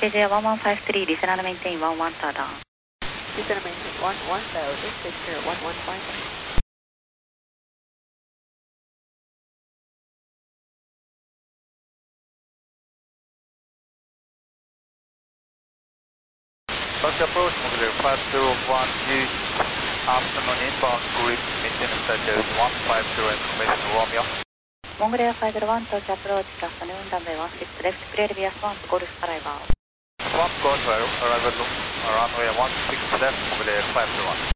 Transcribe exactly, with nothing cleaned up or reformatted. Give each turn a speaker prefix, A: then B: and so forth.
A: ケージェーワンワンファイブスリー、リセナルメインテインワンワンターダウン。
B: リセナルメインテインワンワンターダウン、ビクターワンワンファイブ。
C: Touch approach, Montreal five zero one G, afternoon inbound grid, maintenance status one five zero, information Romeo.
A: モンゴリアファイブゼロワン、到着アプローチ、アフタヌーンランウェイワンシックス、レフトクリアリビアスワンプ、ゴルフアライバー。
C: Swamp Golf, arrival runway one six left, Montreal five zero one.